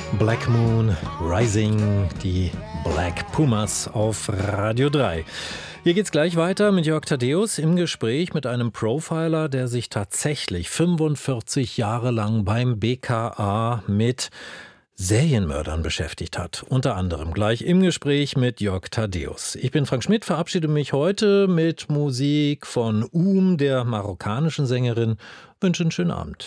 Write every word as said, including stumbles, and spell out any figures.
Black Moon Rising, die Black Pumas auf Radio drei. Hier geht's gleich weiter mit Jörg Thaddeus im Gespräch mit einem Profiler, der sich tatsächlich fünfundvierzig Jahre lang beim B K A mit Serienmördern beschäftigt hat. Unter anderem gleich im Gespräch mit Jörg Thaddeus. Ich bin Frank Schmidt, verabschiede mich heute mit Musik von Um, der marokkanischen Sängerin. Wünsche einen schönen Abend.